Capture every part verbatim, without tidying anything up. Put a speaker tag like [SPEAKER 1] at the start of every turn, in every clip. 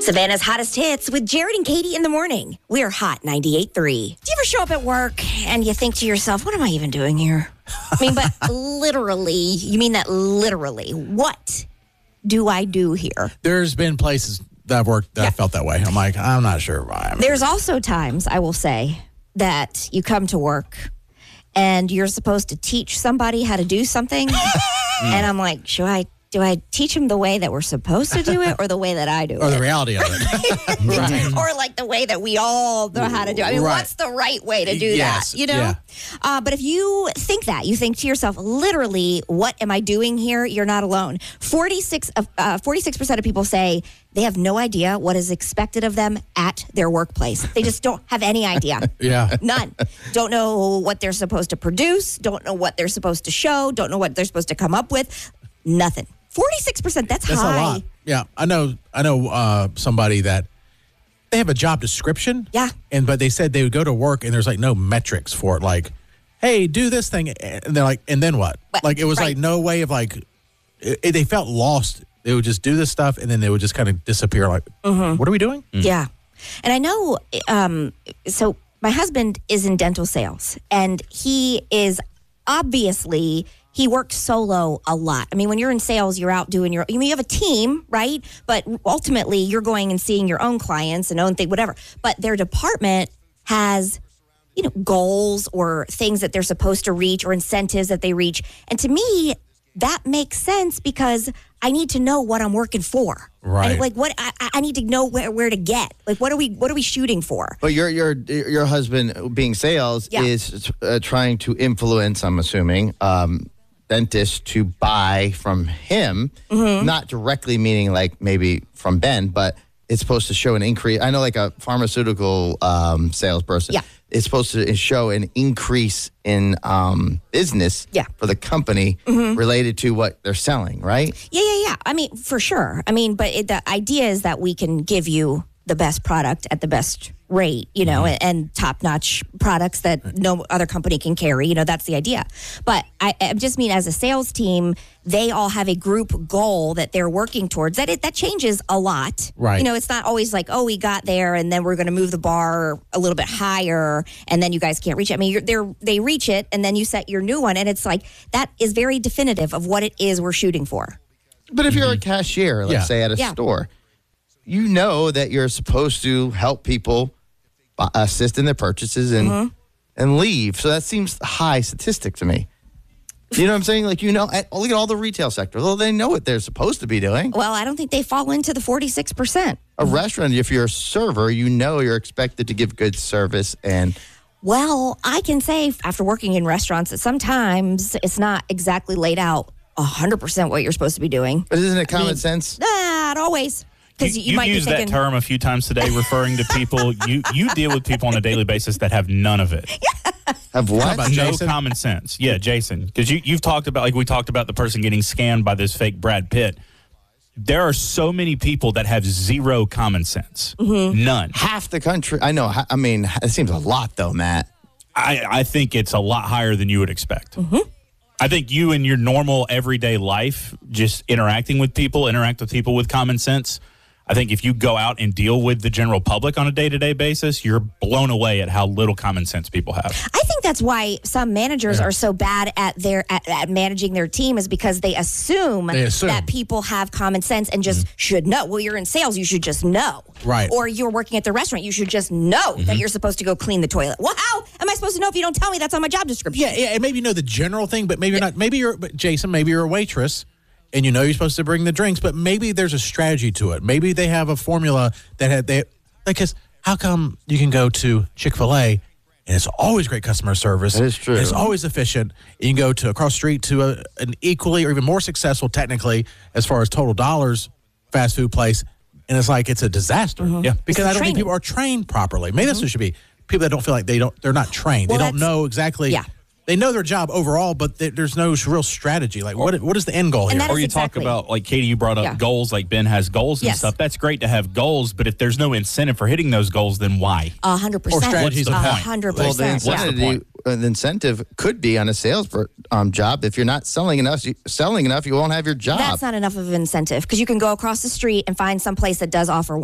[SPEAKER 1] Savannah's hottest hits with Jared and Katie in the morning. We're Hot ninety-eight point three. Do you ever show up at work and you think to yourself, what am I even doing here? I mean, but literally, you mean that literally. What do I do here?
[SPEAKER 2] There's been places that I've worked that
[SPEAKER 1] Yeah.
[SPEAKER 2] I felt that way. I'm like, I'm not sure why. I'm
[SPEAKER 1] There's also times, I will say, that you come to work and you're supposed to teach somebody how to do something. And I'm like, should I, do I teach them the way that we're supposed to do it or the way that I do
[SPEAKER 2] or
[SPEAKER 1] it?
[SPEAKER 2] the reality of it. Right.
[SPEAKER 1] Or like the way that we all know how to do it. I mean,
[SPEAKER 2] Right.
[SPEAKER 1] what's the right way to do
[SPEAKER 2] Yes,
[SPEAKER 1] that? You know?
[SPEAKER 2] yeah.
[SPEAKER 1] Uh, but if you think that, you think to yourself, literally, what am I doing here? You're not alone. forty-six of uh, forty-six percent of people say they have no idea what is expected of them at their workplace. They just don't have any idea.
[SPEAKER 2] Yeah.
[SPEAKER 1] None. Don't know what they're supposed to produce. Don't know what they're supposed to show. Don't know what they're supposed to come up with. Nothing. forty-six percent. That's,
[SPEAKER 2] That's
[SPEAKER 1] high.
[SPEAKER 2] a lot. Yeah. I know I know uh, somebody that they have a job description.
[SPEAKER 1] Yeah.
[SPEAKER 2] And but they said they would go to work and there's like no metrics for it. Like, hey, do this thing. And they're like, and then what?
[SPEAKER 1] But-
[SPEAKER 2] like it was
[SPEAKER 1] right.
[SPEAKER 2] like no way of like it, it- they felt lost. They would just do this stuff and then they would just kind of disappear. Like, what are we doing?
[SPEAKER 1] Yeah. And I know, um, so my husband is in dental sales and he is obviously, he works solo a lot. I mean, when you're in sales, you're out doing your, I mean, you have a team, right? But ultimately you're going and seeing your own clients and own thing, whatever. But their department has, you know, goals or things that they're supposed to reach or incentives that they reach. And to me, that makes sense because I need to know what I'm working for.
[SPEAKER 2] Right.
[SPEAKER 1] I, like what I, I need to know where, where to get. Like what are we what are we shooting for?
[SPEAKER 3] But your your your husband being sales
[SPEAKER 1] Yeah.
[SPEAKER 3] is uh, trying to influence, I'm assuming, um, dentists to buy from him,
[SPEAKER 1] Mm-hmm.
[SPEAKER 3] not directly meaning like maybe from Ben, but it's supposed to show an increase. I know like a pharmaceutical um, salesperson.
[SPEAKER 1] Yeah.
[SPEAKER 3] It's supposed to show an increase in um, business
[SPEAKER 1] Yeah. Mm-hmm.
[SPEAKER 3] for the company related to what they're selling, right?
[SPEAKER 1] Yeah, yeah, yeah. I mean, for sure. I mean, but it, the idea is that we can give you the best product at the best rate, you know, and, and top-notch products that no other company can carry. You know, that's the idea. But I, I just mean as a sales team, they all have a group goal that they're working towards. That it, that changes a lot.
[SPEAKER 2] Right.
[SPEAKER 1] You know, it's not always like, oh, we got there and then we're going to move the bar a little bit higher and then you guys can't reach it. I mean, you're, they're, they reach it and then you set your new one. And it's like, that is very definitive of what it is we're shooting for.
[SPEAKER 3] But if you're a cashier, let's
[SPEAKER 2] Yeah.
[SPEAKER 3] say at a
[SPEAKER 1] Yeah.
[SPEAKER 3] store, you know that you're supposed to help people bu- assist in their purchases and
[SPEAKER 1] Mm-hmm.
[SPEAKER 3] and leave. So that seems a high statistic to me. You know what I'm saying? Like, you know, at, look at all the retail sector. Well, they know what they're supposed to be doing.
[SPEAKER 1] Well, I don't think they fall into the forty-six percent.
[SPEAKER 3] A restaurant, if you're a server, you know you're expected to give good service. And
[SPEAKER 1] Well, I can say after working in restaurants that sometimes it's not exactly laid out one hundred percent what you're supposed to be doing.
[SPEAKER 3] but isn't it common
[SPEAKER 1] mean,
[SPEAKER 3] sense?
[SPEAKER 1] Not always. Because you,
[SPEAKER 4] you,
[SPEAKER 1] might
[SPEAKER 4] have
[SPEAKER 1] be
[SPEAKER 4] used
[SPEAKER 1] thinking,
[SPEAKER 4] that term a few times today, referring to people. You you deal with people on a daily basis that have none of it,
[SPEAKER 3] Have what?
[SPEAKER 2] about
[SPEAKER 4] no
[SPEAKER 2] Jason?
[SPEAKER 4] common sense. Yeah, Jason, because you you've talked about like we talked about the person getting scammed by this fake Brad Pitt. There are so many people that have zero common sense,
[SPEAKER 1] Mm-hmm.
[SPEAKER 4] none.
[SPEAKER 3] Half the country. I know. ha- I mean, it seems a lot, though, Matt.
[SPEAKER 4] I I think it's a lot higher than you would expect. I think you in your normal everyday life, just interacting with people, interact with people with common sense. I think if you go out and deal with the general public on a day-to-day basis, you're blown away at how little common sense people have.
[SPEAKER 1] I think that's why some managers are so bad at their at, at managing their team is because they assume,
[SPEAKER 2] They assume.
[SPEAKER 1] that people have common sense and just should know. Well, you're in sales, you should just know.
[SPEAKER 2] Right.
[SPEAKER 1] Or you're working at the restaurant, you should just know that you're supposed to go clean the toilet. Well, how am I supposed to know if you don't tell me that's on my job description?
[SPEAKER 2] Yeah, yeah, and maybe you know the general thing, but maybe you're not. Maybe you're, but Jason, maybe you're a waitress, and you know you're supposed to bring the drinks, but maybe there's a strategy to it. Maybe they have a formula that had they because how come you can go to Chick-fil-A and it's always great customer service?
[SPEAKER 3] That is true.
[SPEAKER 2] and it's always efficient. You can go to across the street to a, an equally or even more successful, technically, as far as total dollars, fast food place, and it's like it's a disaster. Yeah, because
[SPEAKER 1] the
[SPEAKER 2] I don't think
[SPEAKER 1] training.
[SPEAKER 2] people are trained properly. Maybe that's what it should be. People that don't feel like they don't, they're not trained.
[SPEAKER 1] Well,
[SPEAKER 2] they don't
[SPEAKER 1] that's-
[SPEAKER 2] know exactly.
[SPEAKER 1] Yeah.
[SPEAKER 2] They know their job overall, but th- there's no real strategy. Like, what what is the end goal
[SPEAKER 1] And
[SPEAKER 2] here?
[SPEAKER 1] that
[SPEAKER 4] Or
[SPEAKER 1] is
[SPEAKER 4] you
[SPEAKER 1] exactly-
[SPEAKER 4] talk about, like Katie, you brought up
[SPEAKER 1] Yeah.
[SPEAKER 4] goals, like Ben has goals and
[SPEAKER 1] Yes.
[SPEAKER 4] stuff. That's great to have goals, but if there's no incentive for hitting those goals, then why?
[SPEAKER 1] A hundred percent.
[SPEAKER 2] strategies
[SPEAKER 1] A
[SPEAKER 2] of point.
[SPEAKER 1] hundred
[SPEAKER 3] Well, the
[SPEAKER 1] percent. Yeah.
[SPEAKER 3] incentive, uh, the incentive could be on a sales per, um, job. If you're not selling enough, you, selling enough, you won't have your job.
[SPEAKER 1] That's not enough of an incentive because you can go across the street and find some place that does offer one.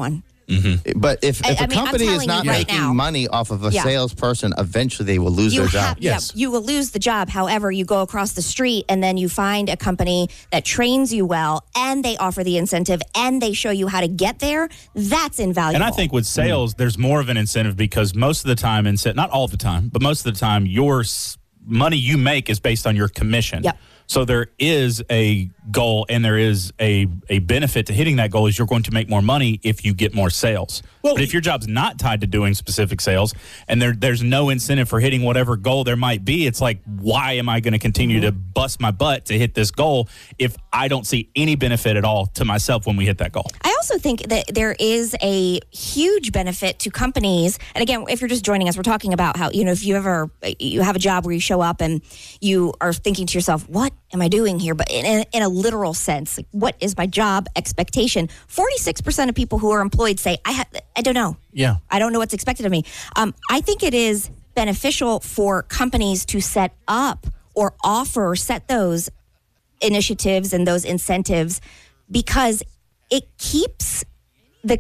[SPEAKER 4] Mm-hmm.
[SPEAKER 3] But if, if
[SPEAKER 1] I-
[SPEAKER 3] a
[SPEAKER 1] I mean, I'm
[SPEAKER 3] company is
[SPEAKER 1] telling
[SPEAKER 3] not
[SPEAKER 1] you right
[SPEAKER 3] making
[SPEAKER 1] now.
[SPEAKER 3] money off of a
[SPEAKER 1] Yeah.
[SPEAKER 3] salesperson, eventually they will lose
[SPEAKER 1] You
[SPEAKER 3] their
[SPEAKER 1] have,
[SPEAKER 3] job.
[SPEAKER 2] Yes.
[SPEAKER 1] yeah, you will lose the job. However, you go across the street and then you find a company that trains you well and they offer the incentive and they show you how to get there. That's invaluable.
[SPEAKER 4] And I think with sales, there's more of an incentive because most of the time, ince- not all the time, but most of the time, your s- money you make is based on your commission.
[SPEAKER 1] Yep.
[SPEAKER 4] So there is a goal and there is a, a benefit to hitting that goal is you're going to make more money if you get more sales.
[SPEAKER 2] Well,
[SPEAKER 4] but if your job's not tied to doing specific sales and there there's no incentive for hitting whatever goal there might be, it's like, why am I going to continue
[SPEAKER 1] Mm-hmm.
[SPEAKER 4] to bust my butt to hit this goal if I don't see any benefit at all to myself when we hit that goal?
[SPEAKER 1] I also think that there is a huge benefit to companies. And again, if you're just joining us, we're talking about how, you know, if you ever, you have a job where you show up and you are thinking to yourself, what am I doing here? But in a, in a literal sense, like, what is my job expectation? forty-six percent of people who are employed say, I ha- I don't know.
[SPEAKER 2] Yeah.
[SPEAKER 1] I don't know what's expected of me. Um, I think it is beneficial for companies to set up or offer or set those initiatives and those incentives because it keeps the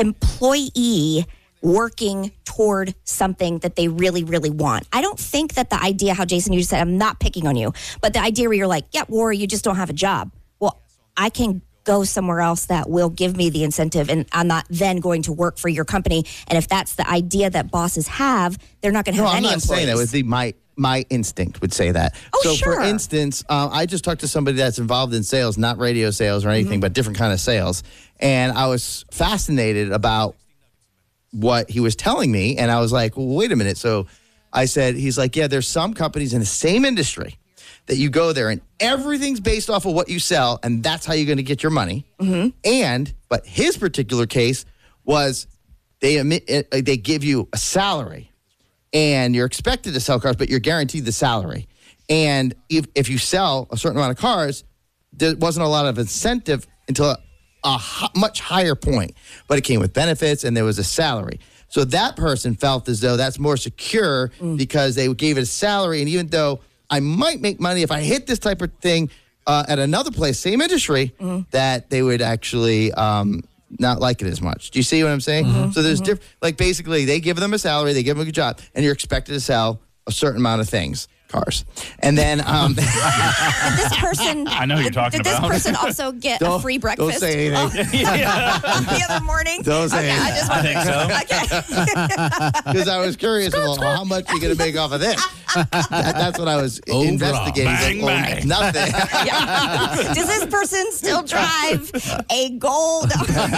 [SPEAKER 1] employee working toward something that they really, really want. I don't think that the idea, how Jason, you just said, I'm not picking on you, but the idea where you're like, yeah, or you just don't have a job. Well, I can go somewhere else that will give me the incentive and I'm not then going to work for your company. And if that's the idea that bosses have, they're not going to
[SPEAKER 3] No,
[SPEAKER 1] have
[SPEAKER 3] I'm
[SPEAKER 1] any
[SPEAKER 3] not
[SPEAKER 1] employees.
[SPEAKER 3] saying that. It would be my my instinct would say that.
[SPEAKER 1] Oh,
[SPEAKER 3] so,
[SPEAKER 1] sure.
[SPEAKER 3] for instance, uh, I just talked to somebody that's involved in sales, not radio sales or anything,
[SPEAKER 1] Mm-hmm.
[SPEAKER 3] but different kind of sales, and I was fascinated about what he was telling me, and I was like, well, wait a minute. So I said, he's like, yeah, there's some companies in the same industry that you go there and everything's based off of what you sell, and that's how you're going to get your money.
[SPEAKER 1] Mm-hmm.
[SPEAKER 3] And but his particular case was they admit, uh, they give you a salary. And you're expected to sell cars, but you're guaranteed the salary. And if, if you sell a certain amount of cars, there wasn't a lot of incentive until a, a h- much higher point. But it came with benefits and there was a salary. So that person felt as though that's more secure because they gave it a salary. And even though I might make money if I hit this type of thing uh, at another place, same industry, that they would actually um, not like it as much. Do you see what I'm saying?
[SPEAKER 1] Mm-hmm.
[SPEAKER 3] So there's different, like basically they give them a salary, they give them a good job, and you're expected to sell a certain amount of things, cars. And then um,
[SPEAKER 1] Did this person,
[SPEAKER 4] I know who you're
[SPEAKER 1] did,
[SPEAKER 4] talking
[SPEAKER 1] did this
[SPEAKER 4] about.
[SPEAKER 1] person also get a
[SPEAKER 3] Don't-
[SPEAKER 1] free
[SPEAKER 3] don't
[SPEAKER 1] breakfast
[SPEAKER 3] say anything.
[SPEAKER 1] on the other morning?
[SPEAKER 3] Don't say
[SPEAKER 1] okay, I
[SPEAKER 3] anything.
[SPEAKER 1] just
[SPEAKER 4] I
[SPEAKER 1] wanted
[SPEAKER 4] think so.
[SPEAKER 1] Okay.
[SPEAKER 3] because I was curious about well, how much are you going to make off of this? That, that's what I was
[SPEAKER 2] Oh,
[SPEAKER 3] investigating.
[SPEAKER 4] bang,
[SPEAKER 3] Oh,
[SPEAKER 4] bang.
[SPEAKER 3] Nothing.
[SPEAKER 1] Yeah. Does this person still drive a gold?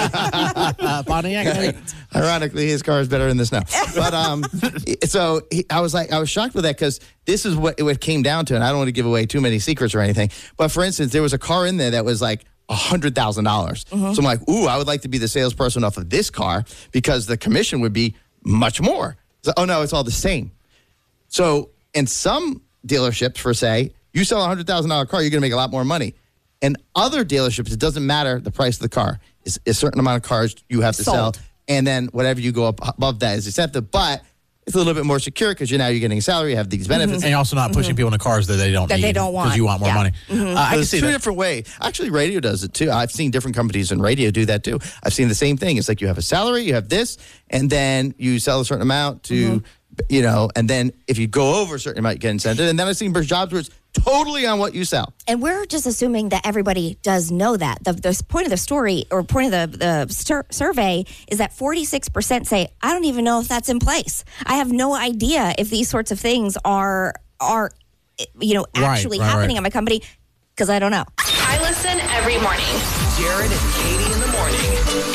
[SPEAKER 2] Uh, Pontiac.
[SPEAKER 3] Ironically, his car is better than this now. But um, so he, I was like, I was shocked with that because this is what it came down to, and I don't want to give away too many secrets or anything. But for instance, there was a car in there that was like a hundred thousand dollars. So I'm like, ooh, I would like to be the salesperson off of this car because the commission would be much more. So, oh no, it's all the same. So in some dealerships, for say, you sell a hundred thousand dollar car, you're going to make a lot more money. In other dealerships, it doesn't matter the price of the car. It's a certain amount of cars you have to
[SPEAKER 1] Sold.
[SPEAKER 3] sell, and then whatever you go up above that is incentive. But it's a little bit more secure because you're now you're getting a salary, you have these benefits.
[SPEAKER 2] And you're also not pushing people into cars that they don't
[SPEAKER 1] That
[SPEAKER 2] need.
[SPEAKER 1] they don't want.
[SPEAKER 2] Because you want more
[SPEAKER 1] Yeah.
[SPEAKER 2] money. Uh, I can
[SPEAKER 3] There's
[SPEAKER 2] see
[SPEAKER 3] two
[SPEAKER 2] that.
[SPEAKER 3] different ways. Actually, radio does it too. I've seen different companies in radio do that too. I've seen the same thing. It's like you have a salary, you have this, and then you sell a certain amount to, you know, and then if you go over a certain amount, you get incentive. And then I've seen jobs where it's totally on what you sell.
[SPEAKER 1] And we're just assuming that everybody does know that. The, the point of the story or point of the, the sur- survey is that forty-six percent say, I don't even know if that's in place. I have no idea if these sorts of things are, are you know,
[SPEAKER 2] Right,
[SPEAKER 1] actually
[SPEAKER 2] right,
[SPEAKER 1] happening
[SPEAKER 2] right.
[SPEAKER 1] at my company because I don't know.
[SPEAKER 5] I listen every morning.
[SPEAKER 6] Jared and Katie in the morning.